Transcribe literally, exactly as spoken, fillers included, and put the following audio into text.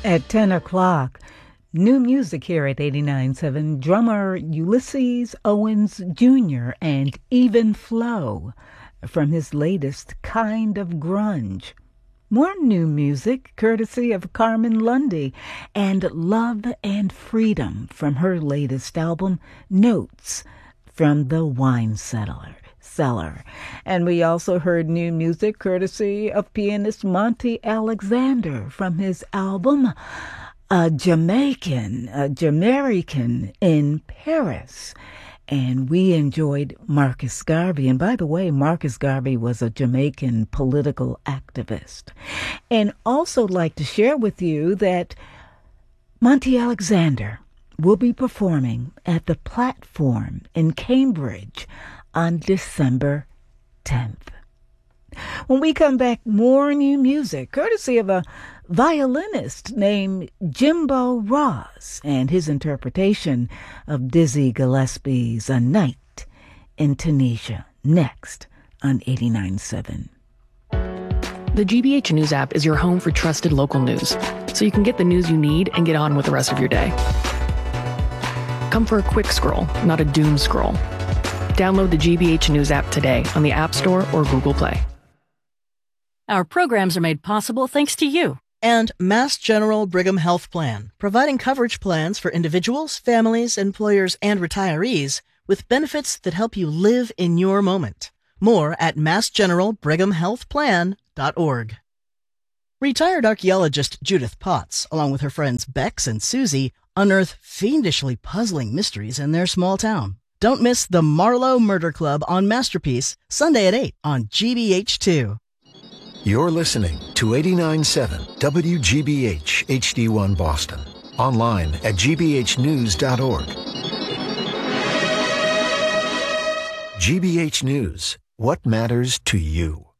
At ten o'clock, new music here at eighty-nine point seven. Drummer Ulysses Owens Junior and Even Flow from his latest Kind of Grunge. More new music courtesy of Carmen Lundy and Love and Freedom from her latest album, Notes from the Wine Cellar. Cellar. And we also heard new music courtesy of pianist Monty Alexander from his album A Jamaican, a Jamaican in Paris. And we enjoyed Marcus Garvey. And by the way, Marcus Garvey was a Jamaican political activist. And also like to share with you that Monty Alexander will be performing at the Platform in Cambridge on December tenth. When we come back, more new music, courtesy of a violinist named Jimbo Ross and his interpretation of Dizzy Gillespie's A Night in Tunisia, next on eighty-nine point seven. The G B H News app is your home for trusted local news, so you can get the news you need and get on with the rest of your day. Come for a quick scroll, not a doom scroll. Download the G B H News app today on the App Store or Google Play. Our programs are made possible thanks to you. And Mass General Brigham Health Plan, providing coverage plans for individuals, families, employers, and retirees with benefits that help you live in your moment. More at mass general brigham health plan dot org. Retired archaeologist Judith Potts, along with her friends Bex and Susie, unearth fiendishly puzzling mysteries in their small town. Don't miss the Marlowe Murder Club on Masterpiece, Sunday at eight on G B H two. You're listening to eighty-nine point seven W G B H H D one Boston. Online at g b h news dot org. G B H News. What matters to you?